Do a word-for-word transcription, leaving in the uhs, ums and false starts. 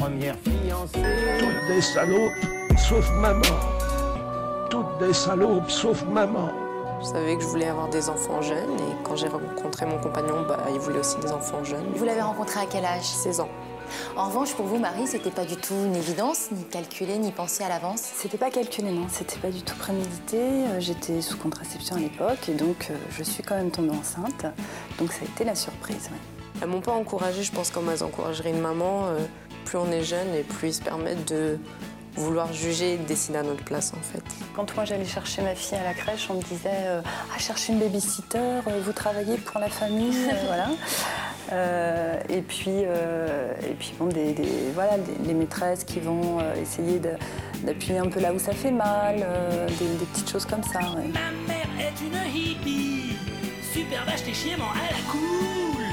première fiancée. Toutes des salopes, sauf maman. Toutes des salopes, sauf maman. Je savais que je voulais avoir des enfants jeunes et quand j'ai rencontré mon compagnon, bah, il voulait aussi des enfants jeunes. Vous l'avez rencontré à quel âge? seize ans. En revanche, pour vous, Marie, c'était pas du tout une évidence, ni calculé, ni pensé à l'avance? C'était pas calculé, non. C'était pas du tout prémédité. J'étais sous contraception à l'époque et donc euh, je suis quand même tombée enceinte. Donc ça a été la surprise, ouais. Elles m'ont pas encouragée, je pense, comme elles encourageraient une maman. Euh, plus on est jeune et plus ils se permettent de vouloir juger et de décider à notre place, en fait. Quand moi j'allais chercher ma fille à la crèche, on me disait euh, « Ah, cherchez une baby-sitter, euh, vous travaillez pour la famille, euh, voilà. Euh, et puis, euh, et puis bon, des, des, voilà, des, des maîtresses qui vont euh, essayer de, d'appuyer un peu là où ça fait mal, euh, des, des petites choses comme ça. Ouais. Ma mère est une hippie, super vache déchirement à la cool.